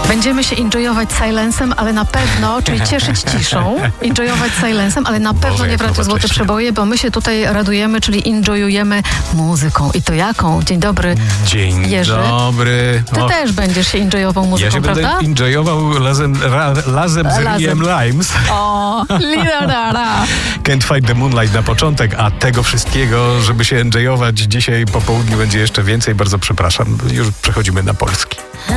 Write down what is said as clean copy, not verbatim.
Będziemy się enjoyować silencem, ale na pewno, czyli cieszyć ciszą, enjoyować silencem, ale na pewno nie w Radiu Złote Przeboje, bo my się tutaj radujemy, czyli enjoyujemy muzyką. I to jaką? Dzień dobry, Dzień Jerzy. dobry. Ty też będziesz się enjoyował muzyką, Ja się prawda? będę enjoyował razem z R.E.M. Limes. O, lidara. Can't Fight the Moonlight na początek, a tego wszystkiego, żeby się enjoyować dzisiaj po południu będzie jeszcze więcej. Bardzo przepraszam. Już przechodzimy na polski.